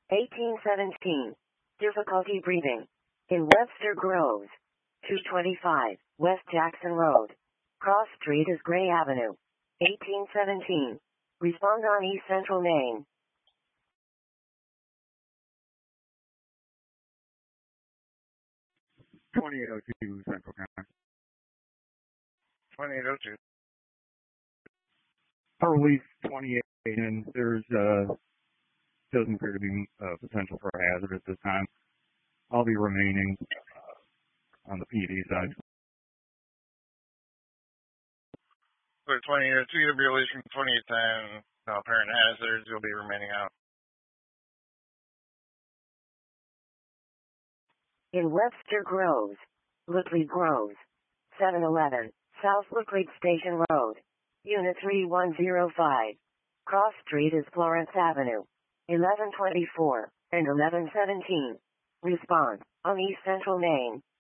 1817. Difficulty breathing. In Webster Groves. 225, West Jackson Road. Cross Street is Gray Avenue. 1817. Respond on East Central Main. 2802 Central Con. 2802. I'll release 28, and there's doesn't appear to be potential for a hazard at this time. I'll be remaining on the PD side. So 2802, you'll be releasing 2810. No apparent hazards. You'll be remaining out. In Webster Groves. Lookley Groves. 711, South Lookley Station Road. Unit 3105. Cross Street is Florence Avenue. 1124 and 1117. Respond on East Central Main.